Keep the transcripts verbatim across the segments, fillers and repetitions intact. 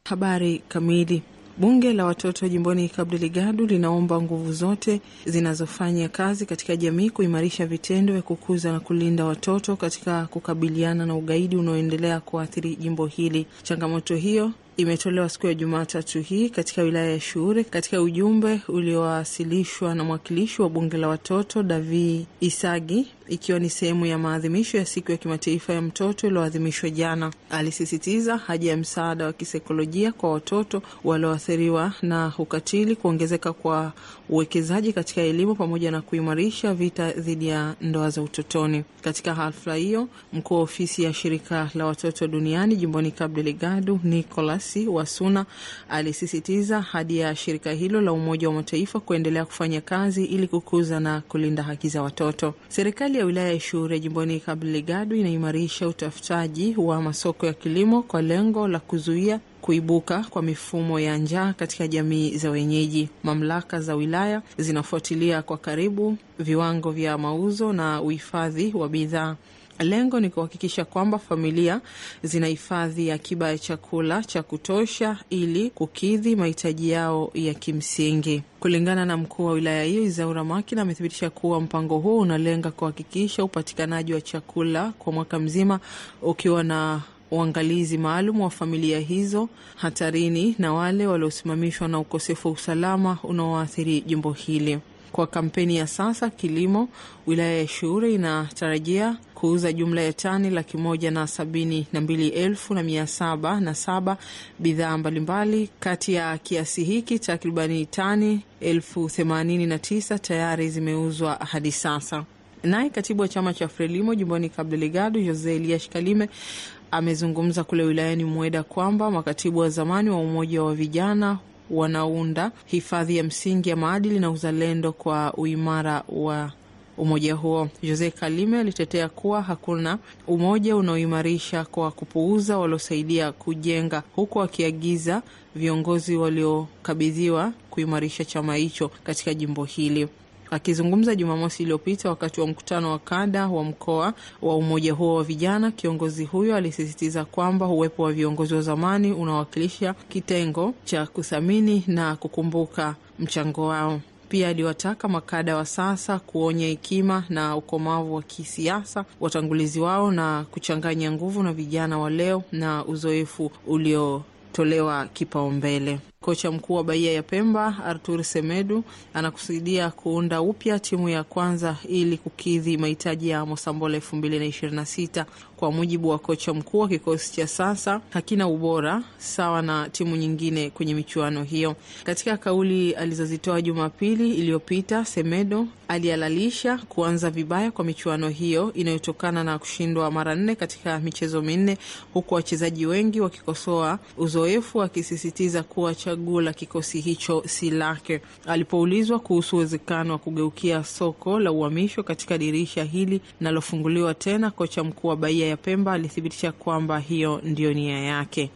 Habari kamili. Bunge la watoto jimboni Cabo Delgado linaomba nguvu zote zinazofanya kazi katika jamii kuimarisha vitendo vya kukuza na kulinda watoto katika kukabiliana na ugaidi unaoendelea kuathiri jimbo hili. Changamoto hiyo imetolewa siku ya Jumatatu hii katika wilaya ya Shure katika ujumbe uliowasilishwa na mwakilishi wa bunge la watoto Davi Isagi, ikiwa ni sehemu ya maadhimisho ya siku ya kimataifa ya mtoto iliyoadhimishwa jana. Alisisitiza haja ya msaada wa kisaikolojia kwa watoto walioathiriwa na ukatili, kuongezeka kwa uwekezaji katika elimu pamoja na kuimarisha vita dhidi ya ndoa za utotoni. Katika hafla hiyo, mkuu wa ofisi ya shirika la watoto duniani jimboni Cabo Delgado Nicolas Wasuna alisisitiza hadi ya shirika hilo la Umoja wa Mataifa kuendelea kufanya kazi ili kukuza na kulinda haki za watoto. Serikali ya wilaya ya Shure jimboni Cabo Delgado inaimarisha utafutaji wa masoko ya kilimo kwa lengo la kuzuia kuibuka kwa mifumo ya njaa katika jamii za wenyeji. Mamlaka za wilaya zinafuatilia kwa karibu viwango vya mauzo na uhifadhi wa bidhaa. Lengo ni kuhakikisha kwamba familia zinahifadhi akiba ya chakula cha kutosha ili kukidhi mahitaji yao ya kimsingi. Kulingana na mkuu wa wilaya hiyo Izaura Makina, amethibitisha kuwa mpango huo unalenga kuhakikisha upatikanaji wa chakula kwa mwaka mzima, ukiwa na uangalizi maalum wa familia hizo hatarini na wale waliosimamishwa na ukosefu wa usalama unaoathiri jimbo hili. Kwa kampeni ya sasa kilimo, wilaya ya Shure inatarajia kuuza jumla ya tani laki moja na sabini na mbili elfu na mia saba na saba bidhaa mbalimbali. Kati ya kiasi hiki takribani tani elfu themanini na tisa tayari zimeuzwa hadi sasa. Naye katibu wa chama cha Frelimo jimboni Cabo Delgado Jose Elias Kalime amezungumza kule wilayani Mweda kwamba makatibu wa zamani wa umoja wa vijana wanaunda hifadhi ya msingi ya maadili na uzalendo kwa uimara wa umoja huo. Jose Kalime alitetea kuwa hakuna umoja unaoimarisha kwa kupuuza waliosaidia kujenga, huku akiagiza viongozi waliokabidhiwa kuimarisha chama hicho katika jimbo hili. Akizungumza Jumamosi iliyopita wakati wa mkutano wa kada wa mkoa wa umoja huo wa vijana, kiongozi huyo alisisitiza kwamba uwepo wa viongozi wa zamani unawakilisha kitengo cha kuthamini na kukumbuka mchango wao. Pia aliwataka makada wa sasa kuonya hekima na ukomavu wa kisiasa watangulizi wao na kuchanganya nguvu na vijana wa leo na uzoefu uliotolewa kipaumbele. Kocha mkuu wa Bahia ya Pemba Artur Semedo anakusudia kuunda upya timu ya kwanza ili kukidhi mahitaji ya Mosambola elfu mbili na ishirini na sita. Kwa mujibu wa kocha mkuu wa kikosi cha sasa hakina ubora sawa na timu nyingine kwenye michuano hiyo. Katika kauli alizozitoa Jumapili iliyopita, Semedo alihalalisha kuanza vibaya kwa michuano hiyo inayotokana na kushindwa mara nne katika michezo minne, huku wachezaji wengi wakikosoa uzoefu, akisisitiza kuwa chaguo la kikosi hicho si lake. Alipoulizwa kuhusu uwezekano wa kugeukia soko la uhamisho katika dirisha hili linalofunguliwa tena, kocha mkuu wa Bahia ya Pemba alithibitisha kwamba hiyo ndio nia yake.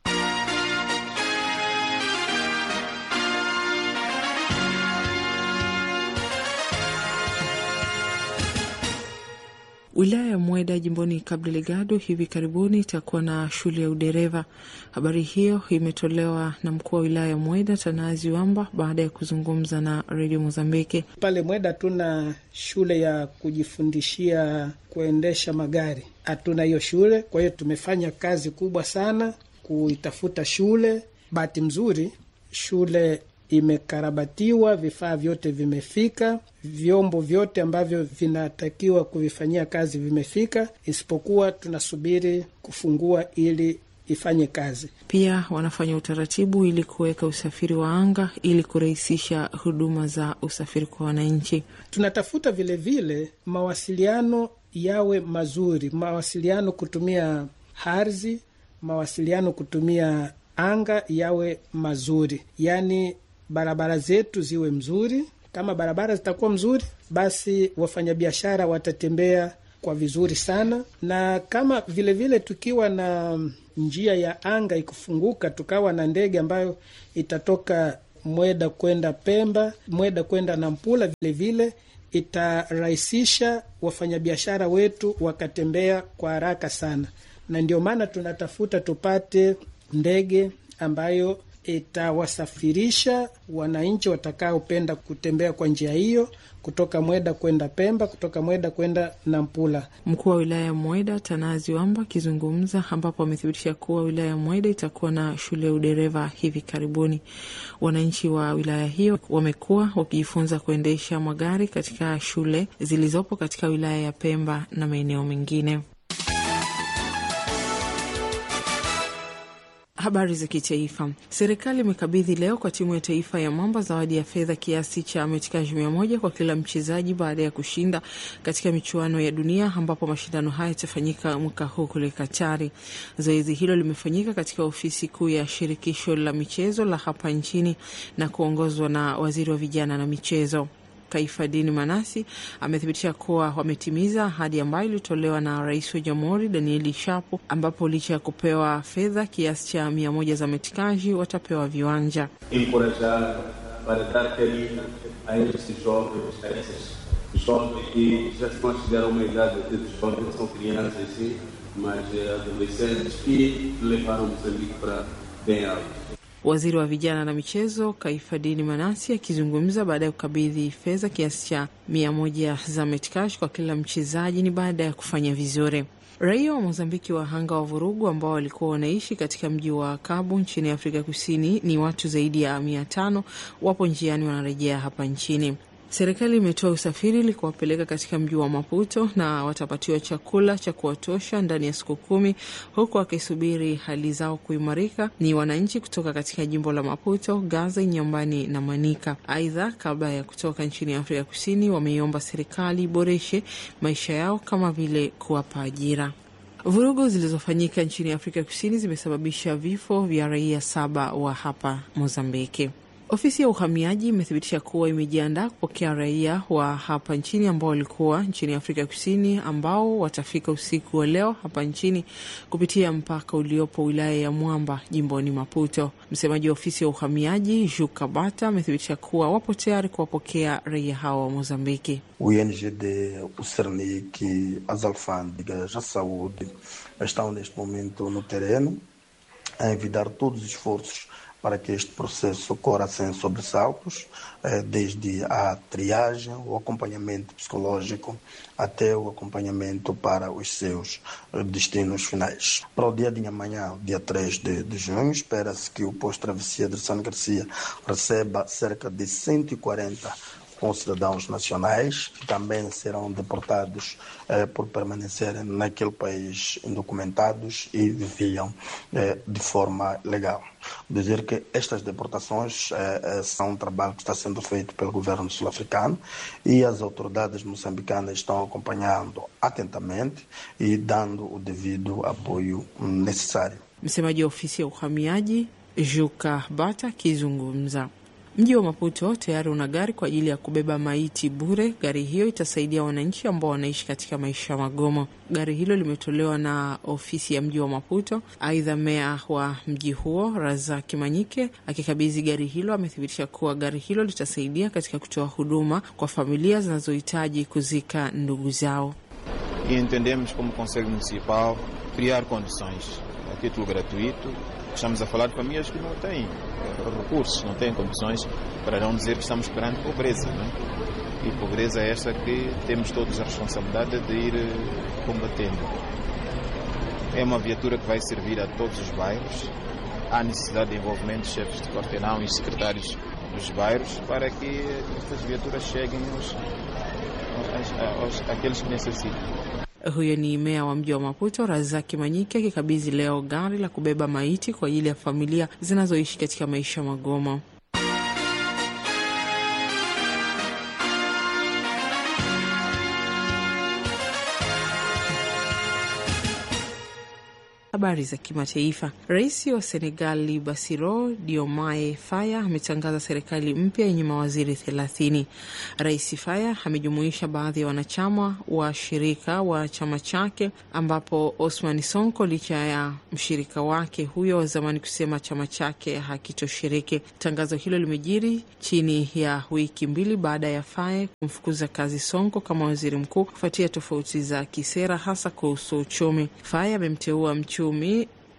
Wilaya ya Mweda jimboni Cabo Delgado hivi karibuni itakuwa na shule ya udereva. Habari hiyo imetolewa na mkuu wa wilaya ya Mweda Tanazi Wamba baada ya kuzungumza na Radio Mozambiki. Pale Mweda tuna shule ya kujifundishia kuendesha magari. Hatuna hiyo shule, kwa hiyo tumefanya kazi kubwa sana kuitafuta shule. Bahati mzuri shule imekarabatiwa, vifaa vyote vimefika, vyombo vyote ambavyo vinatakiwa kuvifanyia kazi vimefika, isipokuwa tunasubiri kufungua ili ifanye kazi. Pia wanafanya utaratibu ili kuweka usafiri wa anga ili kurahisisha huduma za usafiri kwa wananchi. Tunatafuta vile vile mawasiliano yawe mazuri, mawasiliano kutumia ardhi, mawasiliano kutumia anga yawe mazuri. Yani barabara zetu ziwe mzuri. Kama barabara zitakuwa mzuri, basi wafanyabiashara watatembea kwa vizuri sana. Na kama vile vile tukiwa na njia ya anga ikufunguka, tukawa na ndege ambayo itatoka Mweda kwenda Pemba, Mweda kwenda Nampula, vile vile itarahisisha wafanyabiashara wetu wakatembea kwa haraka sana. Na ndio maana tunatafuta tupate ndege ambayo itawasafirisha wananchi watakaopenda kutembea kwa njia hiyo kutoka Mweda kwenda Pemba, kutoka Mweda kwenda Nampula. Mkuu wa wilaya ya Mweda Tanazi Wamba akizungumza, ambapo amethibitisha kuwa wilaya ya Mweda itakuwa na shule ya udereva hivi karibuni. Wananchi wa wilaya hiyo wamekuwa wakijifunza kuendesha magari katika shule zilizopo katika wilaya ya Pemba na maeneo mengine. Habari za kitaifa. Serikali imekabidhi leo kwa timu ya taifa ya Mamba zawadi ya fedha kiasi cha metikaji mia moja kwa kila mchezaji baada ya kushinda katika michuano ya dunia, ambapo mashindano haya yatafanyika mwaka huu kule Katari. Zoezi hilo limefanyika katika ofisi kuu ya shirikisho la michezo la hapa nchini na kuongozwa na waziri wa vijana na michezo. Kaifadini Manasi amethibitisha kuwa wametimiza ahadi ambayo ilitolewa na Rais wa Jamhuri Danieli Shapo, ambapo licha ya kupewa fedha kiasi cha mia moja za metikaji watapewa viwanja. Encorajar para dar carinho a estes jovens, a esses jovens que já se consideram uma idade de jovens, são crianças sim, mas adolescentes que levaram Moçambique para bem alto. Waziri wa vijana na michezo Kaifadini Manasi akizungumza baada ya kukabidhi fedha kiasi cha mia moja za metikash kwa kila mchezaji ni baada ya kufanya vizuri. Raia wa Mozambiki wahanga wa vurugu ambao walikuwa wanaishi katika mji wa Cabo nchini Afrika Kusini ni watu zaidi ya mia tano wapo njiani wanarejea hapa nchini. Serikali imetoa usafiri ili kuwapeleka katika mji wa Maputo na watapatiwa chakula cha kuwatosha ndani ya siku kumi, huku wakisubiri hali zao kuimarika. Ni wananchi kutoka katika jimbo la Maputo, Gaza, Nyambani na Manika. Aidha, kabla ya kutoka nchini Afrika Kusini, wameiomba serikali iboreshe maisha yao kama vile kuwapa ajira. Vurugu zilizofanyika nchini Afrika Kusini zimesababisha vifo vya raia saba wa hapa Mozambiki. Ofisi ya uhamiaji imethibitisha kuwa imejiandaa kupokea raia wa hapa nchini ambao walikuwa nchini Afrika Kusini ambao watafika usiku wa leo hapa nchini kupitia mpaka uliopo wilaya ya Mwamba jimboni Maputo. Msemaji wa ofisi ya uhamiaji Juka Bata amethibitisha kuwa wapo tayari kuwapokea raia hao wa Mozambiki. O I N G D, o Cernic, as alfândegas, a saúde estão neste momento no terreno a envidar todos os esforços para que este processo ocorra sem sobressaltos, desde a triagem, o acompanhamento psicológico, até o acompanhamento para os seus destinos finais. Para o dia de amanhã, dia três de, de junho, espera-se que o posto Travessia de São Garcia receba cerca de cento e quarenta com cidadãos nacionais que também serão deportados eh, por permanecerem naquele país indocumentados e viviam eh, de forma legal. Dizer que estas deportações eh, são um trabalho que está sendo feito pelo governo sul-africano e as autoridades moçambicanas estão acompanhando atentamente e dando o devido apoio necessário. Msemaji wa ofisi ya uhamiaji Juka Bata akizungumza. Mji wa Maputo tayari una gari kwa ajili ya kubeba maiti bure. Gari hiyo itasaidia wananchi ambao wanaishi katika maisha magomo. Gari hilo limetolewa na ofisi ya mji wa Maputo. Aidha, meya wa mji huo Razaki Manyike akikabidhi gari hilo amethibitisha kuwa gari hilo litasaidia katika kutoa huduma kwa familia zinazohitaji kuzika ndugu zao. E entendemos como Conselho Municipal criar condições a título gratuito. Estamos a falar de famílias que não têm recursos, não têm condições, para não dizer que estamos perante pobreza, não é? E pobreza é esta que temos todos a responsabilidade de ir combatendo. É uma viatura que vai servir a todos os bairros. Há necessidade de envolvimento de chefes de quarteirão e secretários dos bairros para que estas viaturas cheguem aos, aos, aos, àqueles que necessitam. Huyo ni meya wa mji wa Maputo Razaki Manyike akikabidhi leo gari la kubeba maiti kwa ajili ya familia zinazoishi katika maisha magomo. Habari za kimataifa. Rais wa Senegali Bassirou Diomaye Faye ametangaza serikali mpya yenye mawaziri thelathini. Rais Faye amejumuisha baadhi ya wanachama wa shirika wa chama chake, ambapo Ousmane Sonko licha ya mshirika wake huyo wa zamani kusema chama chake hakitoshiriki. Tangazo hilo limejiri chini ya wiki mbili baada ya Faye kumfukuza kazi Sonko kama waziri mkuu kufuatia tofauti za kisera hasa kuhusu uchumi. Faye amemteua mchumi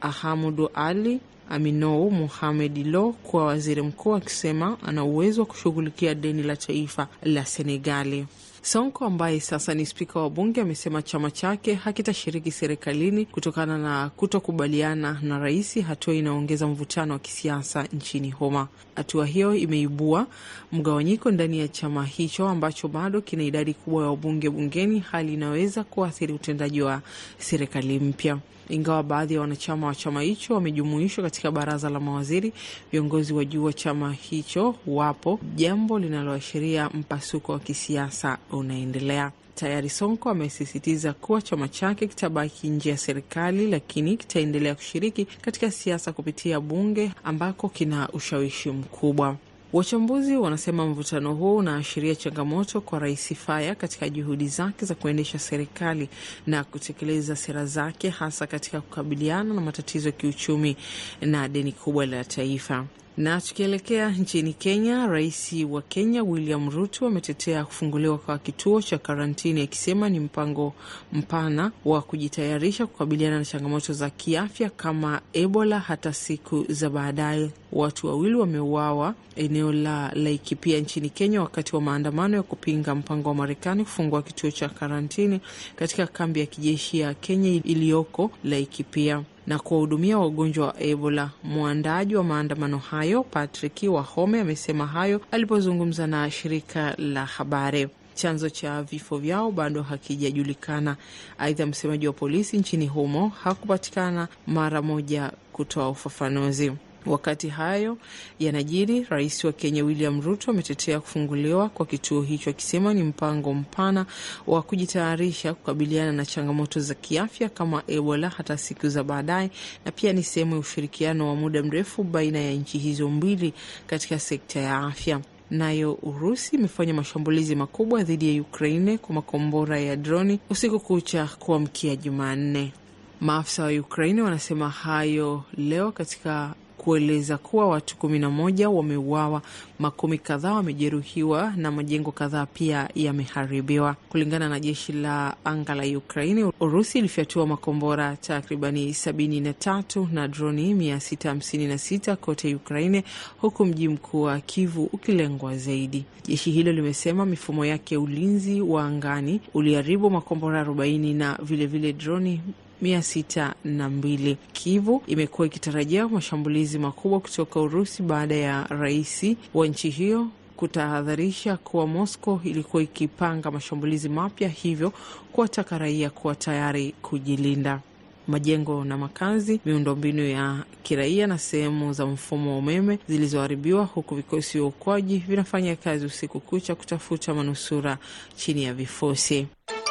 Ahamudu Ali Aminou Mohamed Lo kuwa waziri mkuu, akisema ana uwezo wa kushughulikia deni la taifa la Senegali. Sonko ambaye sasa ni spika wa bunge amesema chama chake hakitashiriki serikalini kutokana na kutokubaliana na rais, hatua inaongeza mvutano wa kisiasa nchini humo. Hatua hiyo imeibua mgawanyiko ndani ya chama hicho ambacho bado kina idadi kubwa ya wabunge bungeni, hali inaweza kuathiri utendaji wa serikali mpya. Ingawa baadhi ya wanachama wa chama hicho wamejumuishwa katika baraza la mawaziri, viongozi wa juu wa chama hicho wapo, jambo linaloashiria mpasuko wa kisiasa unaendelea. Tayari Sonko amesisitiza kuwa chama chake kitabaki nje ya serikali, lakini kitaendelea kushiriki katika siasa kupitia bunge ambako kina ushawishi mkubwa. Wachambuzi wanasema mvutano huu unaashiria changamoto kwa Rais Faye katika juhudi zake za kuendesha serikali na kutekeleza sera zake, hasa katika kukabiliana na matatizo ya kiuchumi na deni kubwa la taifa. Na tukielekea nchini Kenya, rais wa Kenya William Ruto ametetea kufunguliwa kwa kituo cha karantini, akisema ni mpango mpana wa kujitayarisha kukabiliana na changamoto za kiafya kama Ebola hata siku za baadaye. Watu wawili wameuawa eneo la Laikipia nchini Kenya wakati wa maandamano ya kupinga mpango wa Marekani kufungua kituo cha karantini katika kambi ya kijeshi ya Kenya iliyoko Laikipia na kuwahudumia wagonjwa wa Ebola. Muandaaji wa maandamano hayo Patrick Wahome amesema hayo alipozungumza na shirika la habari. Chanzo cha vifo vyao bado hakijajulikana. Aidha, msemaji wa polisi nchini humo hakupatikana mara moja kutoa ufafanuzi. Wakati hayo yanajiri, rais wa Kenya William Ruto ametetea kufunguliwa kwa kituo hicho, akisema ni mpango mpana wa kujitayarisha kukabiliana na changamoto za kiafya kama Ebola hata siku za baadaye, na pia ni sehemu ya ushirikiano wa muda mrefu baina ya nchi hizo mbili katika sekta ya afya. Nayo Urusi imefanya mashambulizi makubwa dhidi ya Ukraine kwa makombora ya droni usiku kucha kuamkia Jumanne. Maafisa wa Ukraine wanasema hayo leo katika kueleza kuwa watu kumi na moja wameuawa, makumi kadhaa wamejeruhiwa na majengo kadhaa pia yameharibiwa. Kulingana na jeshi la anga la Ukraine, Urusi ilifyatua makombora takribani sabini na tatu na droni mia sita hamsini na sita kote Ukraine, huku mji mkuu wa Kivu ukilengwa zaidi. Jeshi hilo limesema mifumo yake ulinzi wa angani uliharibu makombora arobaini na vile vile droni mia sita na mbili. Kivu imekuwa ikitarajia mashambulizi makubwa kutoka Urusi baada ya rais wa nchi hiyo kutahadharisha kuwa Moscow ilikuwa ikipanga mashambulizi mapya, hivyo kuwataka raia kuwa tayari kujilinda. Majengo na makazi, miundombinu ya kiraia na sehemu za mfumo wa umeme zilizoharibiwa, huku vikosi vya uokoaji vinafanya kazi usiku kucha kutafuta manusura chini ya vifusi.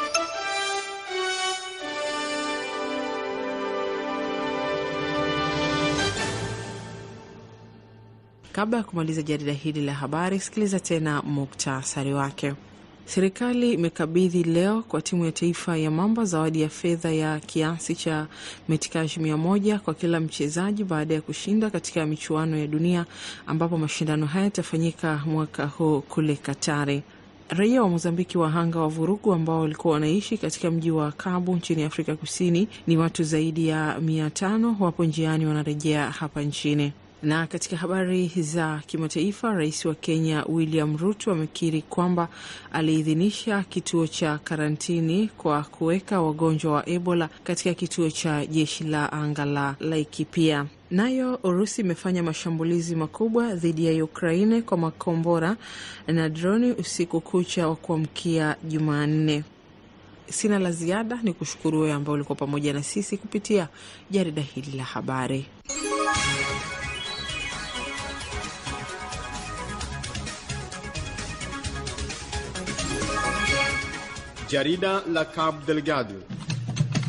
Kabla ya kumaliza jarida hili la habari, sikiliza tena muktasari wake. Serikali imekabidhi leo kwa timu ya taifa ya Mamba zawadi ya fedha ya kiasi cha metikash mia moja kwa kila mchezaji baada ya kushinda katika michuano ya dunia, ambapo mashindano haya yatafanyika mwaka huu kule Katari. Raia wa Mozambiki wahanga wa vurugu ambao walikuwa wanaishi katika mji wa Cabo nchini Afrika Kusini ni watu zaidi ya mia tano, wapo njiani wanarejea hapa nchini. Na katika habari za kimataifa, rais wa Kenya William Ruto amekiri kwamba aliidhinisha kituo cha karantini kwa kuweka wagonjwa wa Ebola katika kituo cha jeshi la anga la Laikipia. Nayo Urusi imefanya mashambulizi makubwa dhidi ya Ukraine kwa makombora na droni usiku kucha wa kuamkia Jumanne. Sina la ziada, ni kushukuru wewe ambao ulikuwa pamoja na sisi kupitia jarida hili la habari. Jarida la Cabo Delgado.